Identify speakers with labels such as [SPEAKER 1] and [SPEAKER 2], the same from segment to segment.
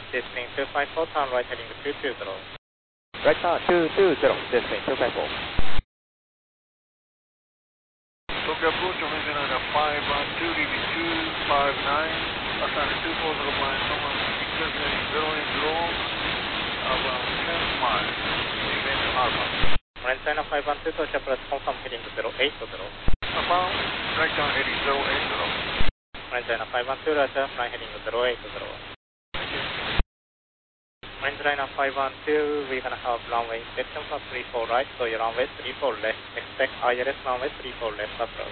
[SPEAKER 1] Descending 254, turn right heading 220.
[SPEAKER 2] Right turn 220, descending 254.
[SPEAKER 3] Tokyo approach, Orange Liner 512, leaving 259, ascending 240, blind, someone, designating 080, about 10 miles, remain Alpha.
[SPEAKER 1] Orange Liner 512 to approach, confirm heading 080.
[SPEAKER 3] Affirm, right turn heading 080.
[SPEAKER 1] Orange Liner 512, right turn, flying heading 080. Orange Liner 512, we're going to have runway inspection for 34 right, so your runway 34 left. Expect ILS runway 34 left approach.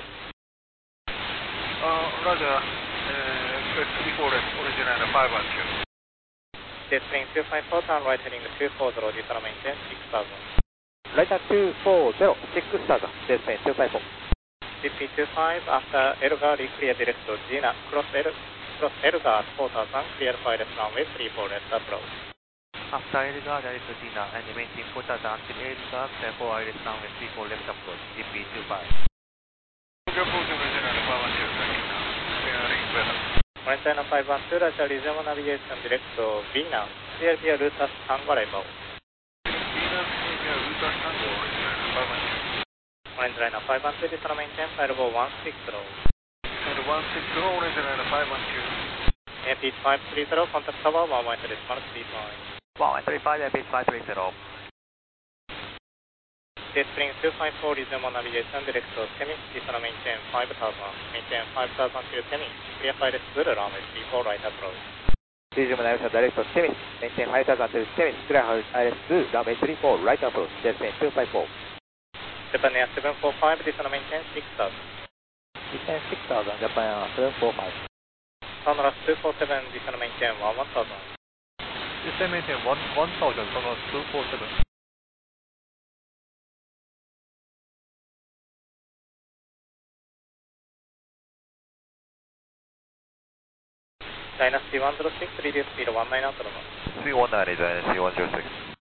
[SPEAKER 3] Roger, expect 34 left, Orange Liner 512.
[SPEAKER 1] Descending 254, turn right heading 240, descend maintain 6000.
[SPEAKER 2] Right turn 240, 6000, descending 254.
[SPEAKER 1] CP25, after Elgar, clear direct to Gina, cross Elgar 4000, clear for ILS runway 34 left approach.
[SPEAKER 4] After Elgar, direct to Gina, and maintain 4000 until Elgar, clear for ILS runway 34 left approach, CP25.
[SPEAKER 3] Tokyo approach, Orange Liner 512, tracking now, clearing weather.
[SPEAKER 1] Orange Liner 512, Roger, resume navigation direct to Venus, clear via Lutas Tango arrival.
[SPEAKER 3] Venus, clear Lutas Tango, Orange Liner 512.
[SPEAKER 1] Orange Liner 512, descend maintain 50160.
[SPEAKER 3] And 160, Orange Liner 512.
[SPEAKER 1] Airpeak 530, contact tower 11.35.
[SPEAKER 4] 135, Airpeak 530.
[SPEAKER 1] Descending 254, resume navigation direct to Temis, descend maintain 5000. Maintain 5000 to Temis, clear for ILS good runway 34 right approach.
[SPEAKER 2] Resume navigation direct to Temis, maintain 5000 to Temis, clear ILS 2, runway 34, right approach, descending 254.
[SPEAKER 1] Japan Air 745, descend maintain 6000.
[SPEAKER 2] Descend 6000, Japan Air 745.
[SPEAKER 1] Sonorous 247, descend maintain 1000.
[SPEAKER 4] Descend maintain 1000, Sonorous 247.
[SPEAKER 1] Dynasty 106, reduce speed 19 knots.
[SPEAKER 4] 319 is Dynasty 106.